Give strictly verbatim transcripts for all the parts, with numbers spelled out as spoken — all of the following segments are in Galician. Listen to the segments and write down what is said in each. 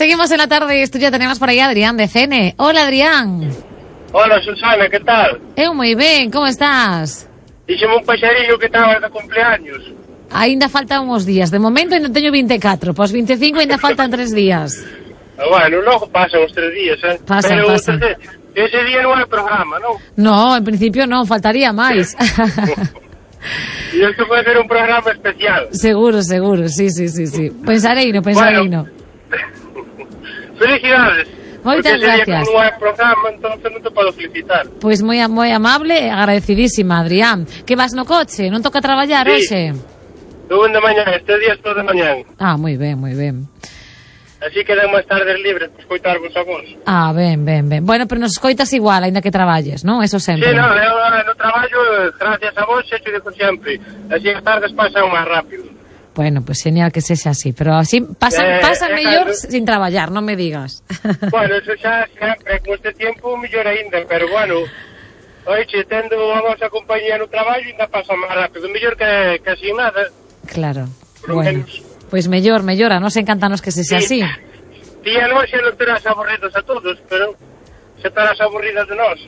Seguimos en la tarde, esto ya tenemos por aí a Adrián de Cene. Hola, Adrián. Hola, Susana, que tal? Eu moi ben, como estás? Díxeme un paxarillo que estaba de cumpleaños. Ainda faltan uns días, de momento ainda teño vinte e catro, pos vinte e cinco ainda faltan tres días. Bueno, logo pasan os tres días, eh? Pasan, Pero pasan. Ese, ese día non hai programa, non? No, en principio non, faltaría máis. E isto pode ser un programa especial. Seguro, seguro, sí, sí, sí, sí. Pensareino, pensareino. Bueno, felicidades. Moitas Porque ese día gracias. que non hai programa, entonces non te podo felicitar. Pois moi moi amable e agradecidísima, Adrián. Que vas no coche? Non toca traballar Sí. hoxe? Estou de mañán, este día estou de mañán. Ah, moi ben, moi ben. Así que demos tardes libres para escoitarvos a vos. Ah, ben, ben, ben. Bueno, pero nos escoitas igual, aínda que traballes, non? Eso sempre. Sí, no, eu ahora no traballo, gracias a vos, hecho de por sempre. Así as tardes pasan máis rápido. Bueno, pues genial que sexa así, pero así pasan, Eh, pasan eh, mellor claro. sin traballar, non me digas. Bueno, eso xa sempre, con este tempo, mellor aínda, pero bueno, oiche, tendo a vosa compañía no traballo, ainda pasa máis rápido, mellor que, que así nada. Claro, Por lo bueno. menos. Pois pues mellor, mellora, nos encantanos que sexa así. Día non xa non terás aburridos a todos, pero xa estarás aburrida de nós.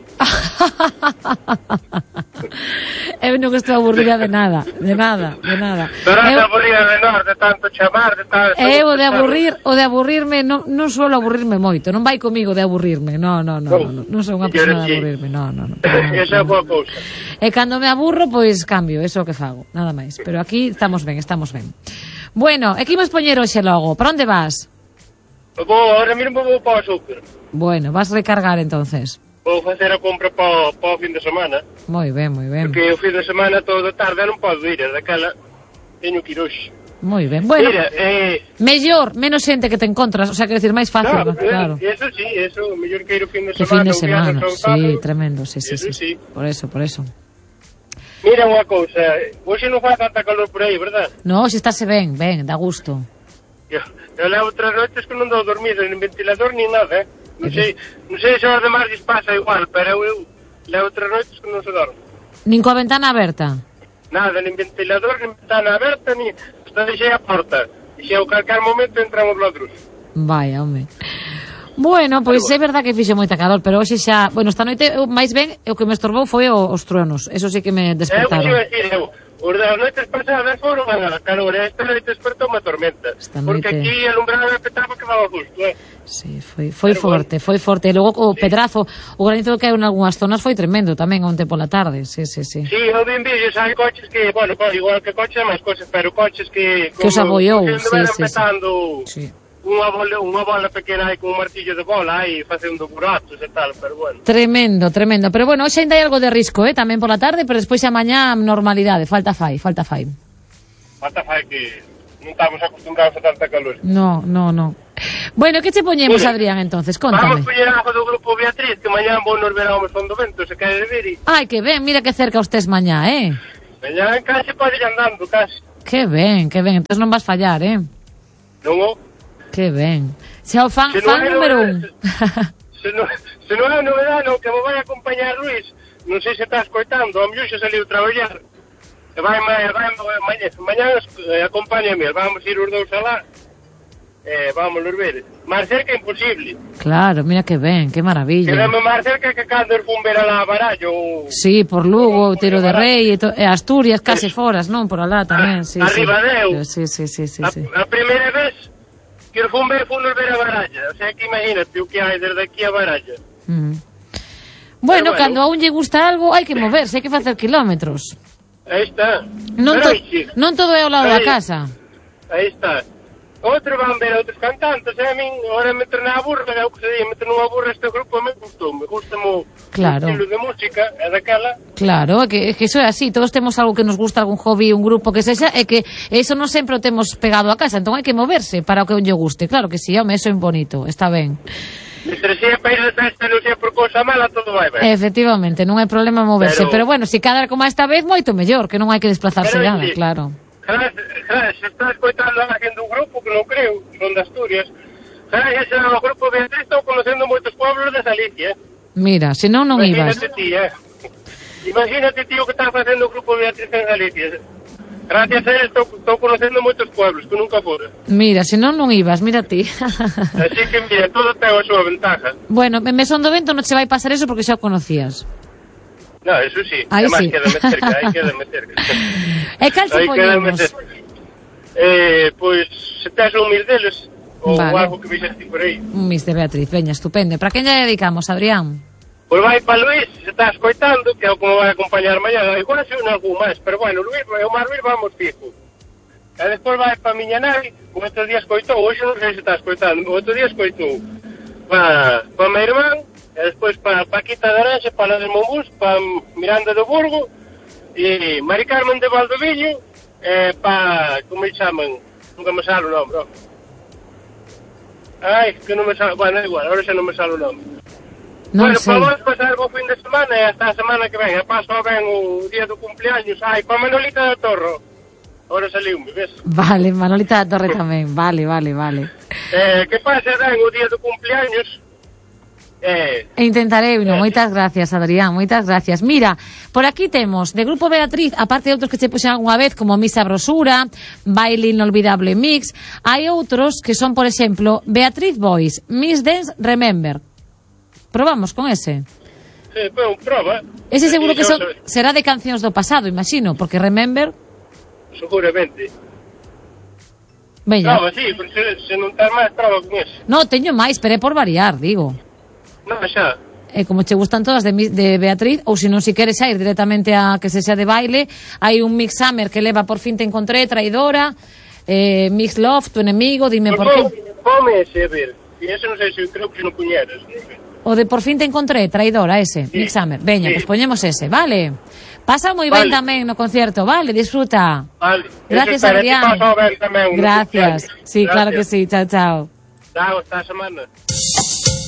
Eu non estou aburrida de nada, de nada, de nada. Estarás Eu, aburrida de nós, de tanto chamar, de tanto... eu o de aburrir, o de aburrirme, non, non suelo aburrirme moito, non vai comigo de aburrirme, no, no, no, no, no, non sou unha persona de aburrirme, no, no, no. Esa é boa cousa. E cando me aburro, pois cambio, eso é o que fago, nada máis. Pero aquí estamos ben, estamos ben. Bueno, e que imos poñer hoxe logo? Para onde vas? Vou, ahora mesmo vou para o súper. Bueno, vas recargar entonces. Vou facer a compra para, para o fin de semana. Moi ben, moi ben. Porque o fin de semana todo de tarde non podo ir, daquela teño que ir hoxe. Moi ben. Bueno, Mira, eh... mellor, menos xente que te encontras, o sea, que decir, máis fácil, no, claro. eh, eso sí, eso, mellor que ir o fin de Que semana. fin de un viernes semana, ou un sí, sábado. tremendo, sí, sí, Eso sí, sí. Por eso, por eso. Mira unha cousa, hoxe non faz tanta calor por aí, verdad? No, se estáse ben, ben, dá gusto. Eu, eu levo outras noites que non dou dormido, nin ventilador, nin nada, eh? Non sei, non sei se aos demais lles pasa igual, pero eu levo outras noites que non se dorme. Nin coa ventana aberta. Nada, nin ventilador, nin ventana aberta, ni... Está deixei a porta. E se ao calcar momento entran os ladros. Vaya, home. Bueno, pois é verdad que fixo moita calor, pero hoxe xa... Bueno, esta noite, eu, máis ben, o que me estorbou foi o, os truenos. Eso sí que me Eu que despertaron. iba a decir, eu, os das noites pasadas foron a calor, e esta noite despertou unha tormenta. Esta Porque noite- aquí alumbrado me petaba que daba gusto, eh? Sí, foi, foi Pero forte, foi forte. E logo o pedrazo, o granizo que hai en algunhas zonas foi tremendo tamén onte pola tarde. Sí, sí, sí. Sí, eu vi en vídeos, hai coches que, bueno, igual que coches, máis coches, pero coches que... Que os abollou, como se sí, anduveran sí, sí. petando Sí. unha bola, unha bola pequena aí con un martillo de bola aí facendo buratos e tal, pero bueno. Tremendo, tremendo. Pero bueno, hoxe ainda hai algo de risco, eh, tamén pola tarde, pero despois a mañá normalidade, falta fai, falta fai. Falta fai que non estamos acostumbrados a tanta calor. No, no, no. Bueno, que che poñemos, Mira, Adrián, entonces? Vamos Contame. poñer algo do grupo Beatriz, que mañá vou nos ver ao Mesón do Vento, se quere vir. Ai, que ben, mira que cerca ustés mañá, eh? Mañá case pode ir andando, case. Que ben, que ben, entón non vas fallar, eh? Non o? Que ben. Xa o fan, Se non fan hai número un. novedade- Se non, se non hai novedade, non, que me vai acompañar Luis, non sei se está escoitando, a mellor xa saliu traballar. E vai, vai, vai, mañá, mañá eh, acompáñame, vamos ir os dous alá. Eh, vamos nos ver. Máis cerca imposible. Claro, mira que ben, que maravilla. Quedame máis cerca que cando fun ver a la Barallo. Sí, por Lugo, Tiro de Rei e, to, e Asturias, case foras, non? Por alá tamén, sí, Arriba sí. deu. Sí, sí, sí, sí, A, sí. a primeira vez que fun ver, fun nos ver a Baralla. O sea que imagínate o que hai desde aquí a Baralla. Mm. Bueno, bueno. cando a un lle gusta algo, hai que moverse, hai que facer kilómetros. Aí está. Non, Pero to, aí sí. non todo é ao lado da Aí. casa. Aí está. Outros van ver a outros cantantes, e a min, ahora me torna a burra, é o que se di, me torna a burra este grupo, me gustou, me gusta mo Claro. o estilo de música, é daquela. Claro, é que, é que iso é así, todos temos algo que nos gusta, algún hobby, un grupo que sexa, é que eso non sempre o temos pegado a casa, entón hai que moverse para o que un lle guste. Claro que sí, home, eso é bonito, está ben. Entre si é para ir de festa, non sei por cousa mala, todo vai ben. Efectivamente, non hai problema moverse, pero, Pero- bueno, si cada como esta vez, moito mellor, que non hai que desplazarse Pero, nada, sí. claro. Jara, jara, se está escoitando a alguén dun grupo, que non creo, son de Asturias, jara, ese é o grupo Beatriz, estou conocendo moitos pueblos de Galicia, eh? Mira, se non, non ibas. Imagínate ti, eh? Imagínate, tío, que está facendo o grupo Beatriz en Galicia. gracias a él estou conocendo moitos pueblos que nunca fora. Mira, se non non ibas, mira ti. Así que, mira, todo ten a súa ventaja. Bueno, en Mesón do Vento non che vai pasar eso porque xa o conocías. No, eso sí, aí además sí. quédame cerca, aí quédame cerca. E cal se poñemos? Eh, pois, se tes un mil deles, ou vale. algo que vexas ti por aí. Un mis de Beatriz, veña, estupendo. Para quen lle dedicamos, Adrián? Pois vai para Luís, se estás coitando, que é o como vai acompañar mañana. Igual se un algún máis, pero bueno, Luís, o Mar Luís vamos fijo. E despois vai para miña nai, o outro día escoitou, hoxe non sei se estás coitando, o outro día escoitou para pa meu irmán, e despois para Paquita de Aranxe, para la del Monbús, para Miranda do Burgo, e Mari Carmen de Valdoviño, e para, como se chaman, nunca me sale o nome, bro. Ai, que non me sale, bueno, é igual, ahora xa non me sale o nome. Non bueno, sei. para vos pasar o fin de semana e hasta a semana que ven. E paso ben o día do cumpleaños. Ai, para Manolita da Torre. Ahora saliu-me, ves? Vale, Manolita da Torre tamén. Vale, vale, vale. Eh, que pase ben o día do cumpleaños. Eh, E intentarei, no, eh, moitas gracias, Adrián, moitas gracias. Mira, por aquí temos de Grupo Beatriz, aparte de outros que che puxen algunha vez, como Misa Brosura, Baile Inolvidable Mix, hai outros que son, por exemplo, Beatriz Boys, Miss Dance Remember. Probamos con ese. Sí, bueno, prova. Ese seguro Sí, que son, yo, será de cancións do pasado, imagino, porque Remember... seguramente. Veña. Prova, sí, porque se, se non tar máis, prova con ese. No, teño máis, pero é por variar, digo. Non, xa. E como che gustan todas de, de Beatriz, ou se non si queres ir directamente a que se xa de baile, hai un Mix Summer que leva Por fin te encontré, Traidora, eh, Mix Love, Tu enemigo, Dime por qué. Come ese, a ver. E ese non sei se creo que non puñeras, non sei. O de Por fin te encontré, Traidora, ese, sí. Mix Summer. Veña, sí. Pues poñemos ese, vale. Pasa moi ben vale. tamén no concerto, vale, disfruta. Vale. Gracias, Adrián. Gracias, sí, claro que sí, chao, chao. Chao, hasta a semana.